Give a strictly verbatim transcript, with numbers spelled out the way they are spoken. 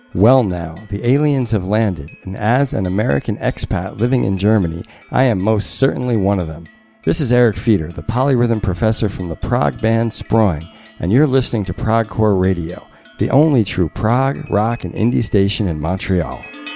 Well now, the aliens have landed, and as an American expat living in Germany, I am most certainly one of them. This is Eric Feeder, the polyrhythm professor from the Prague band Sproing, and you're listening to Progcore Radio, the only true prog, rock, and indie station in Montreal.